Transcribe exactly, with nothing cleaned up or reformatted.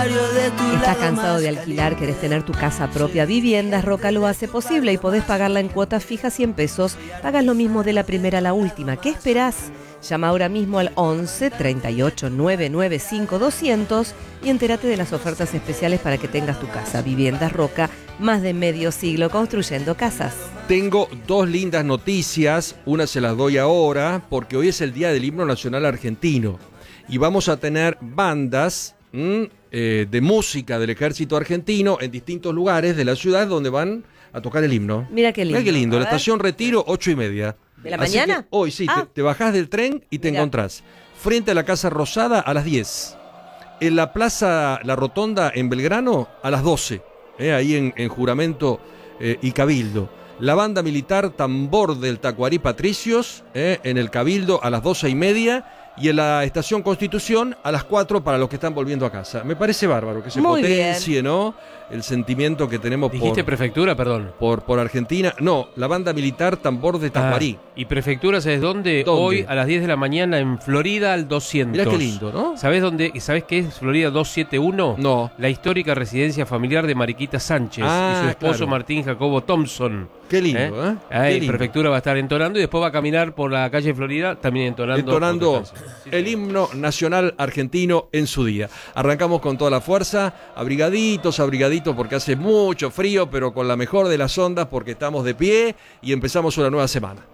¿Estás cansado de alquilar? ¿Querés tener tu casa propia? Viviendas Roca lo hace posible y podés pagarla en cuotas fijas cien pesos. Pagas lo mismo de la primera a la última. ¿Qué esperás? Llama ahora mismo al once, treinta y ocho, novecientos noventa y cinco, doscientos y entérate de las ofertas especiales para que tengas tu casa. Viviendas Roca, más de medio siglo construyendo casas. Tengo dos lindas noticias, una se las doy ahora, porque hoy es el Día del Himno Nacional Argentino y vamos a tener bandas mmm, eh, de música del Ejército Argentino en distintos lugares de la ciudad donde van a tocar el himno. Mira qué lindo. Mira qué lindo, la estación Retiro, ocho y media. ¿De la Así mañana? Que hoy sí, ah. te, te bajás del tren y te Mirá. encontrás frente a la Casa Rosada a las diez, en la Plaza La Rotonda en Belgrano a las doce, eh, ahí en, en Juramento eh, y Cabildo. La banda militar Tambor del Tacuarí Patricios eh, en el Cabildo a las doce y media y en la Estación Constitución a las cuatro para los que están volviendo a casa. Me parece bárbaro que se Muy potencie, bien. ¿no? El sentimiento que tenemos por... ¿Dijiste prefectura, perdón? Por, por Argentina. No, la banda militar Tambor de Tacuarí. Ah, ¿y prefectura sabes dónde? dónde? Hoy a las diez de la mañana en Florida al doscientos. Mirá qué lindo, ¿no? ¿Sabés dónde? ¿Sabés qué es Florida doscientos setenta y uno? No. La histórica residencia familiar de Mariquita Sánchez ah, y su esposo claro. Martín Jacobo Thompson. Qué lindo, ¿eh? ¿eh? Ahí, Qué lindo. Prefectura va a estar entonando y después va a caminar por la calle Florida también entonando. Entonando sí, el himno nacional argentino en su día. Arrancamos con toda la fuerza, abrigaditos, abrigaditos porque hace mucho frío, pero con la mejor de las ondas porque estamos de pie y empezamos una nueva semana.